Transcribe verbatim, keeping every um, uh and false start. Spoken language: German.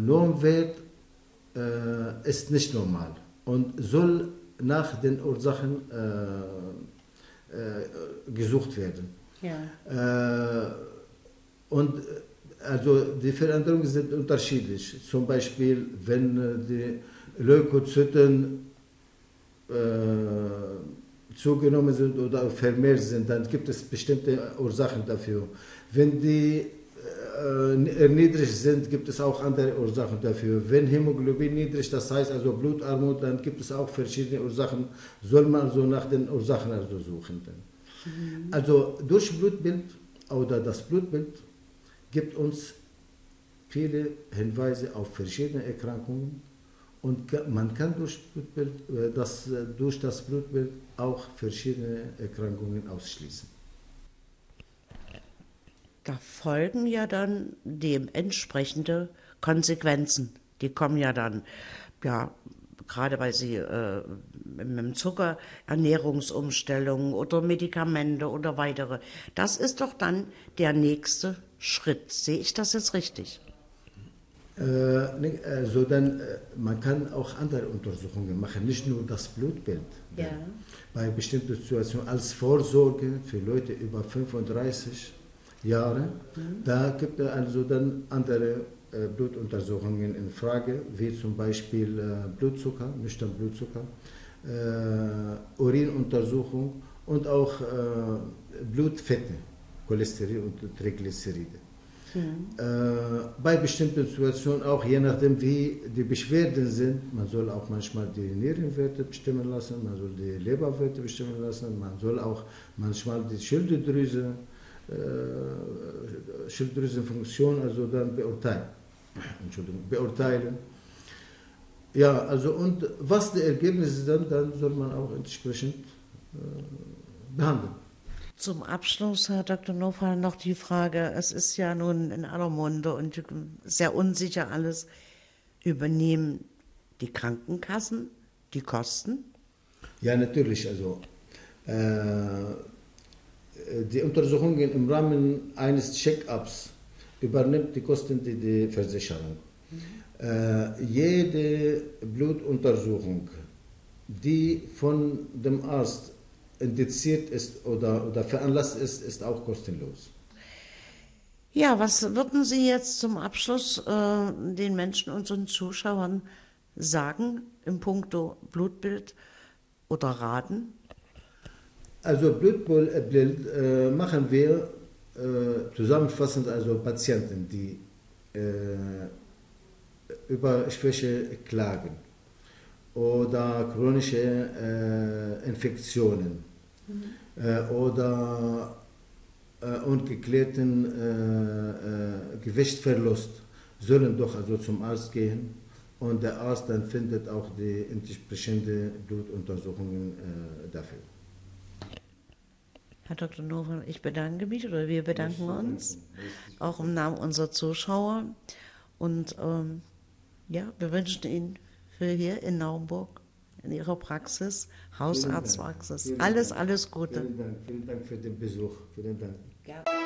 Normwert äh, ist nicht normal und soll nach den Ursachen äh, äh, gesucht werden. Ja. Äh, und also die Veränderungen sind unterschiedlich. Zum Beispiel, wenn die Leukozyten äh, zugenommen sind oder vermehrt sind, dann gibt es bestimmte Ursachen dafür. Wenn die äh, erniedrigt sind, gibt es auch andere Ursachen dafür. Wenn Hämoglobin niedrig, das heißt also Blutarmut, dann gibt es auch verschiedene Ursachen. Soll man so nach den Ursachen also suchen. Dann. Mhm. Also durch Blutbild oder das Blutbild gibt uns viele Hinweise auf verschiedene Erkrankungen und man kann durch, Blutbild, das, durch das Blutbild auch verschiedene Erkrankungen ausschließen. Da folgen ja dann dementsprechende Konsequenzen. Die kommen ja dann, ja, gerade weil Sie äh, mit dem Zucker, Ernährungsumstellungen oder Medikamente oder weitere. Das ist doch dann der nächste Schritt. Sehe ich das jetzt richtig? Äh, also dann, man kann auch andere Untersuchungen machen, nicht nur das Blutbild. Ja. Bei bestimmten Situationen als Vorsorge für Leute über fünfunddreißig Jahre, mhm. Da gibt es also dann andere äh, Blutuntersuchungen in Frage, wie zum Beispiel äh, Blutzucker, nüchtern Blutzucker, äh, Urinuntersuchung und auch äh, Blutfette, Cholesterin und Triglyceride. Mhm. Äh, bei bestimmten Situationen auch, je nachdem wie die Beschwerden sind, man soll auch manchmal die Nierenwerte bestimmen lassen, man soll die Leberwerte bestimmen lassen, man soll auch manchmal die Schilddrüse Äh, Schilddrüsenfunktion also dann beurteilen. Entschuldigung, beurteilen. Ja, also und was die Ergebnisse sind, dann soll man auch entsprechend äh, behandeln. Zum Abschluss, Herr Doktor Nowal, noch die Frage, es ist ja nun in aller Munde und sehr unsicher alles, übernehmen die Krankenkassen die Kosten? Ja, natürlich, also äh, die Untersuchungen im Rahmen eines Check-ups übernimmt die Kosten die, die Versicherung. Mhm. Äh, jede Blutuntersuchung, die von dem Arzt indiziert ist oder, oder veranlasst ist, ist auch kostenlos. Ja, was würden Sie jetzt zum Abschluss äh, den Menschen, unseren Zuschauern sagen im Punkto Blutbild oder Raten? Also Blutbild äh, machen wir äh, zusammenfassend, also Patienten, die äh, über Schwäche klagen oder chronische äh, Infektionen mhm. äh, oder äh, ungeklärten äh, äh, Gewichtsverlust, sollen doch also zum Arzt gehen und der Arzt dann findet auch die entsprechende Blutuntersuchungen äh, dafür. Herr Doktor Nowal, ich bedanke mich oder wir bedanken uns, auch im Namen unserer Zuschauer. Und ähm, ja, wir wünschen Ihnen für hier in Naumburg, in Ihrer Praxis, Hausarztpraxis, alles, alles Gute. Vielen Dank, vielen Dank für den Besuch. Vielen Dank. Ja.